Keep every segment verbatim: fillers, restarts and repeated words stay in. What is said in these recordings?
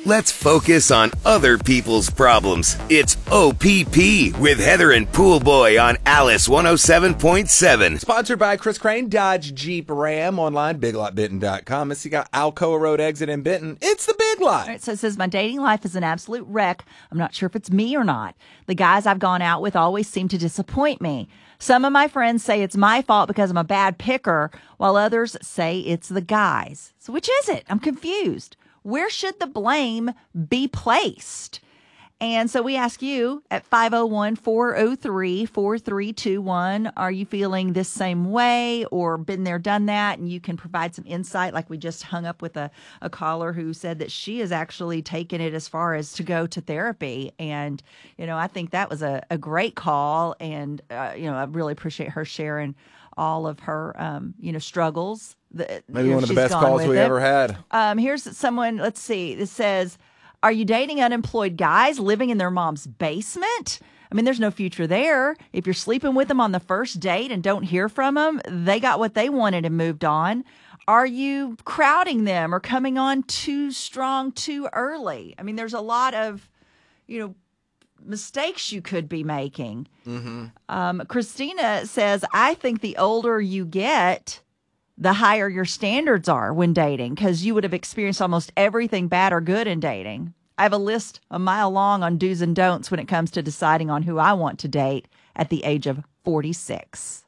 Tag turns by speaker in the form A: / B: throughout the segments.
A: let's focus on other people's problems. It's O P P with Heather and Pool Boy on Alice one oh seven point seven.
B: Sponsored by Chris Crane, Dodge Jeep Ram, online, big lot benton dot com. It's got Alcoa Road exit in Benton. It's the Big Lot.
C: All right, so it says, my dating life is an absolute wreck. I'm not sure if it's me or not. The guys I've gone out with always seem to disappoint me. Some of my friends say it's my fault because I'm a bad picker, while others say it's the guys. So which is it? I'm confused. Where should the blame be placed? And so we ask you at five oh one, four oh three, four three two one, are you feeling this same way or been there, done that? And you can provide some insight. Like we just hung up with a, a caller who said that she has actually taken it as far as to go to therapy. And, you know, I think that was a, a great call. And, uh, you know, I really appreciate her sharing all of her, um, you know, struggles. The,
B: Maybe
C: you know,
B: one of the
C: she's
B: best
C: gone
B: calls
C: with
B: we
C: it.
B: ever had.
C: Um, here's someone, let's see, it says, are you dating unemployed guys living in their mom's basement? I mean, there's no future there. If you're sleeping with them on the first date and don't hear from them, they got what they wanted and moved on. Are you crowding them or coming on too strong too early? I mean, there's a lot of, you know, mistakes you could be making. Mm-hmm. Um, Christina says, I think the older you get, the higher your standards are when dating, because you would have experienced almost everything bad or good in dating. I have a list a mile long on do's and don'ts when it comes to deciding on who I want to date at the age of forty-six.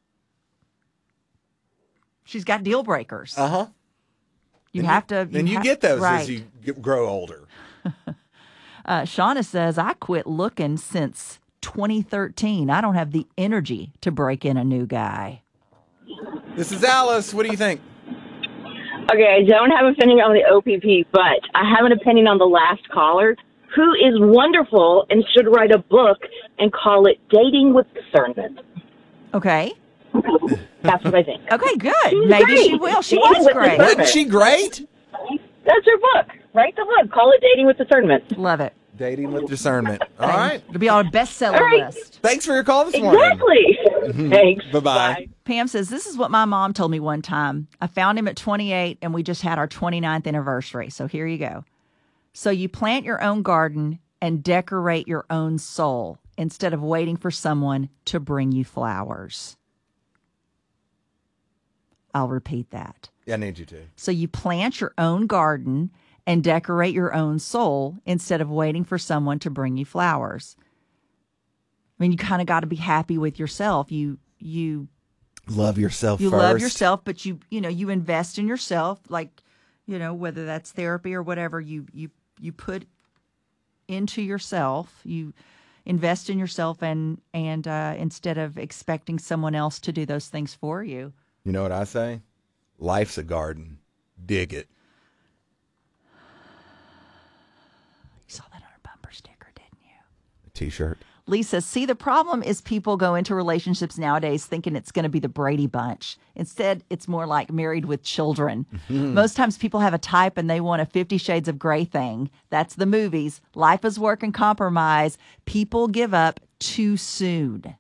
C: She's got deal breakers.
B: Uh-huh.
C: You
B: and
C: have
B: you,
C: to. You
B: and you
C: ha-
B: get those
C: right.
B: as you get, grow older.
C: uh, Shauna says, I quit looking since twenty thirteen. I don't have the energy to break in a new guy.
B: This is Alice. What do you think?
D: Okay, I don't have an opinion on the O P P, but I have an opinion on the last caller, who is wonderful and should write a book and call it Dating with Discernment.
C: Okay.
D: That's what I think.
C: Okay, good.
D: She's
C: Maybe
D: great.
C: she will. She
D: Dating
C: was
D: with
C: great.
D: Discernment.
B: Wasn't she great?
D: That's her book. Write the book. Call it Dating with Discernment.
C: Love it.
B: Dating with Discernment. All right.
C: It'll be on a bestseller
D: All right.
C: list.
B: Thanks for your call this morning.
D: Exactly. Thanks.
B: Bye-bye.
D: Bye.
C: Pam says, this is what my mom told me one time. I found him at twenty-eight, and we just had our twenty-ninth anniversary. So here you go. So you plant your own garden and decorate your own soul instead of waiting for someone to bring you flowers. I'll repeat that.
B: Yeah, I need you to.
C: So you plant your own garden and decorate your own soul instead of waiting for someone to bring you flowers. I mean, you kind of got to be happy with yourself. You you
B: Love yourself
C: you
B: first.
C: love yourself, but you you know you invest in yourself, like, you know, whether that's therapy or whatever. You you you put into yourself. You invest in yourself, and and uh, instead of expecting someone else to do those things for you.
B: You know what I say? Life's a garden. Dig it.
C: You saw that on a bumper sticker, didn't you?
B: A T-shirt.
C: Lisa, see, the problem is people go into relationships nowadays thinking it's going to be the Brady Bunch. Instead, it's more like Married with Children. Mm-hmm. Most times people have a type and they want a Fifty Shades of Grey thing. That's the movies. Life is work and compromise. People give up too soon.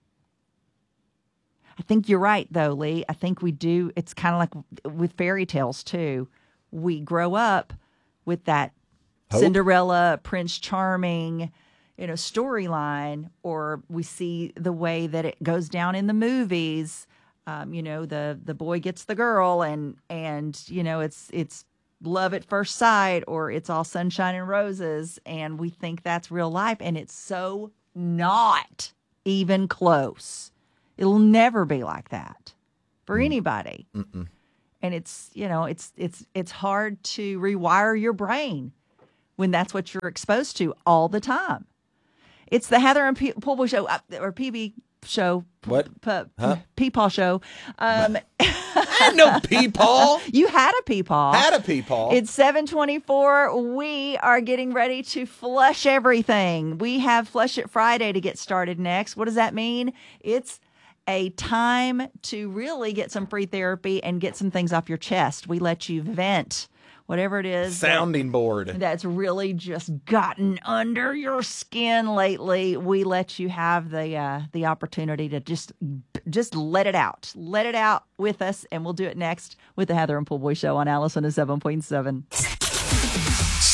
C: I think you're right, though, Lee. I think we do. It's kind of like with fairy tales, too. We grow up with that
B: Hope.
C: Cinderella, Prince Charming, you know, storyline, or we see the way that it goes down in the movies. Um, you know, the the boy gets the girl, and and you know, it's it's love at first sight, or it's all sunshine and roses, and we think that's real life, and it's so not even close. It'll never be like that for mm. anybody. Mm-mm. And it's, you know, it's it's it's hard to rewire your brain when that's what you're exposed to all the time. It's the Heather and P- Pool Boy show, uh, or P B show.
B: What?
C: P-
B: huh?
C: Peepaw show. Um,
B: I had no peepaw.
C: You had a peepaw.
B: Had a peepaw.
C: It's seven twenty-four. We are getting ready to flush everything. We have Flush It Friday to get started next. What does that mean? It's a time to really get some free therapy and get some things off your chest. We let you vent whatever it is.
B: Sounding
C: that,
B: board.
C: That's really just gotten under your skin lately. We let you have the uh, the opportunity to just just let it out. Let it out with us, and we'll do it next with the Heather and Pool Boy Show on Alice one oh seven point seven.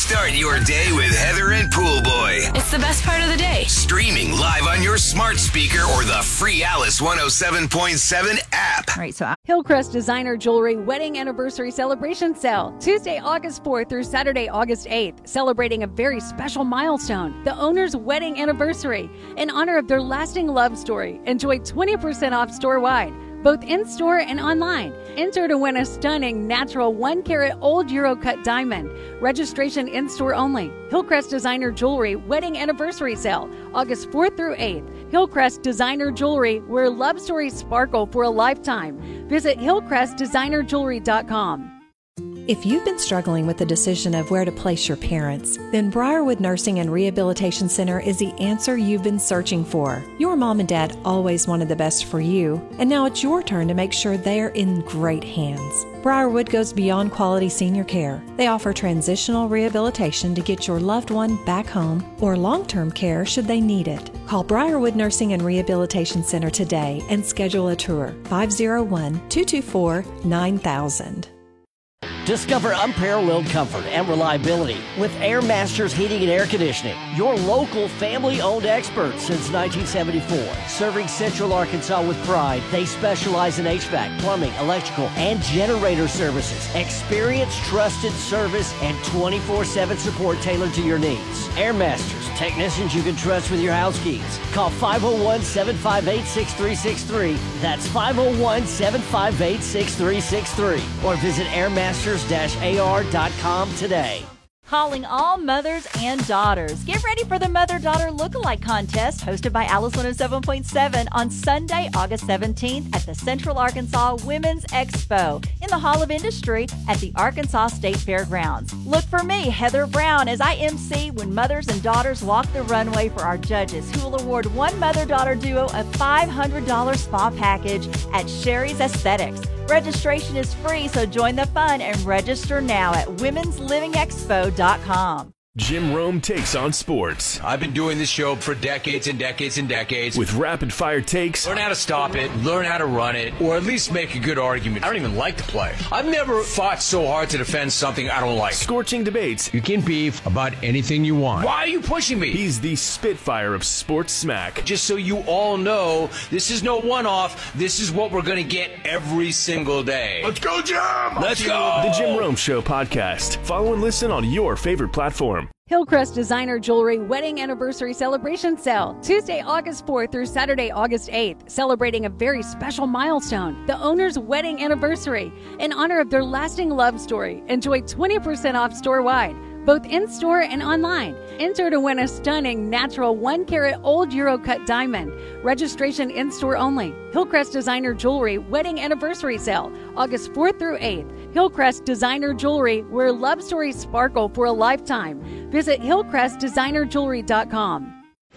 A: Start your day with Heather and Pool Boy.
E: It's the best part of the day.
A: Streaming live on your smart speaker or the free Alice one oh seven point seven app.
C: All right, so I-
F: Hillcrest Designer Jewelry Wedding Anniversary Celebration Sale, Tuesday, August fourth through Saturday, August eighth, celebrating a very special milestone, the owner's wedding anniversary. In honor of their lasting love story, enjoy twenty percent off store-wide, both in-store and online. Enter to win a stunning natural one-carat old Euro-cut diamond. Registration in-store only. Hillcrest Designer Jewelry Wedding Anniversary Sale, August fourth through eighth. Hillcrest Designer Jewelry, where love stories sparkle for a lifetime. Visit hillcrest designer jewelry dot com.
G: If you've been struggling with the decision of where to place your parents, then Briarwood Nursing and Rehabilitation Center is the answer you've been searching for. Your mom and dad always wanted the best for you, and now it's your turn to make sure they're in great hands. Briarwood goes beyond quality senior care. They offer transitional rehabilitation to get your loved one back home or long-term care should they need it. Call Briarwood Nursing and Rehabilitation Center today and schedule a tour. five oh one, two two four, nine thousand.
H: Discover unparalleled comfort and reliability with Air Masters Heating and Air Conditioning, your local family-owned experts since nineteen seventy-four. Serving Central Arkansas with pride, they specialize in H V A C, plumbing, electrical, and generator services. Experience, trusted service, and twenty-four seven support tailored to your needs. Air Masters, technicians you can trust with your house keys. Call five oh one, seven five eight, six three six three. That's five oh one, seven five eight, six three six three. Or visit air masters dash a r dot com today.
C: Calling all mothers and daughters. Get ready for the Mother-Daughter Lookalike Contest hosted by Alice one oh seven point seven on Sunday, August seventeenth at the Central Arkansas Women's Expo in the Hall of Industry at the Arkansas State Fairgrounds. Look for me, Heather Brown, as I emcee when mothers and daughters walk the runway for our judges, who will award one mother-daughter duo a five hundred dollars spa package at Sherry's Aesthetics. Registration is free, so join the fun and register now at womens living expo dot com.
I: Jim Rome takes on sports.
J: I've been doing this show for decades and decades and decades.
I: With rapid-fire takes.
J: Learn how to stop it, learn how to run it, or at least make a good argument. I don't even like the play. I've never fought so hard to defend something I don't like.
I: Scorching debates.
J: You can beef about anything you want. Why are you pushing me?
I: He's the Spitfire of sports smack.
J: Just so you all know, this is no one-off. This is what we're going to get every single day. Let's go, Jim! Let's go!
I: The Jim Rome Show podcast. Follow and listen on your favorite platform.
F: Hillcrest Designer Jewelry Wedding Anniversary Celebration Sale, Tuesday, August fourth through Saturday, August eighth, celebrating a very special milestone, the owner's wedding anniversary. In honor of their lasting love story, enjoy twenty percent off store-wide, both in-store and online. Enter to win a stunning natural one-carat old Euro-cut diamond. Registration in-store only. Hillcrest Designer Jewelry Wedding Anniversary Sale, August fourth through eighth. Hillcrest Designer Jewelry, where love stories sparkle for a lifetime. Visit hillcrest designer jewelry dot com.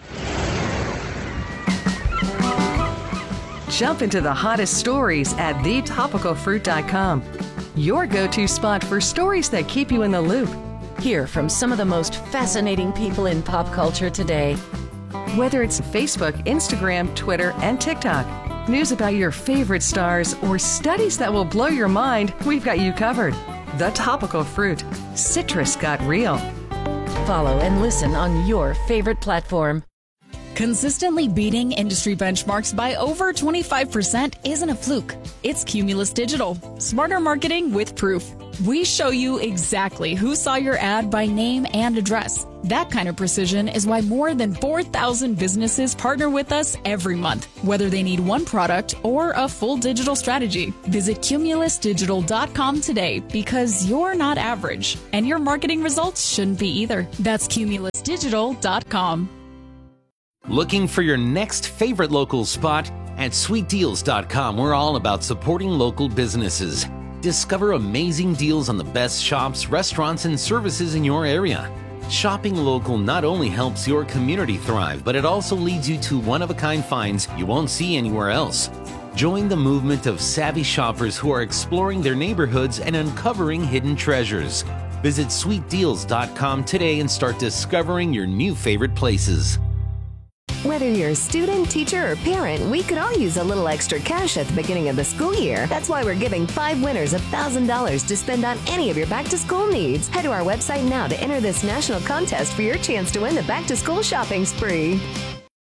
K: Jump into the hottest stories at the topical fruit dot com. Your go-to spot for stories that keep you in the loop. Hear from some of the most fascinating people in pop culture today. Whether it's Facebook, Instagram, Twitter, and TikTok, news about your favorite stars, or studies that will blow your mind, we've got you covered. The Topical Fruit. Citrus got real. Follow and listen on your favorite platform.
L: Consistently beating industry benchmarks by over twenty-five percent isn't a fluke. It's Cumulus Digital. Smarter marketing with proof. We show you exactly who saw your ad by name and address. That kind of precision is why more than four thousand businesses partner with us every month, whether they need one product or a full digital strategy. Visit cumulus digital dot com today, because you're not average, and your marketing results shouldn't be either. That's cumulus digital dot com.
M: Looking for your next favorite local spot? At sweet deals dot com, we're all about supporting local businesses. Discover amazing deals on the best shops, restaurants, and services in your area. Shopping local not only helps your community thrive, but it also leads you to one-of-a-kind finds you won't see anywhere else. Join the movement of savvy shoppers who are exploring their neighborhoods and uncovering hidden treasures. Visit sweet deals dot com today and start discovering your new favorite places.
E: Whether you're a student, teacher, or parent, we could all use a little extra cash at the beginning of the school year. That's why we're giving five winners one thousand dollars to spend on any of your back-to-school needs. Head to our website now to enter this national contest for your chance to win the back-to-school shopping spree.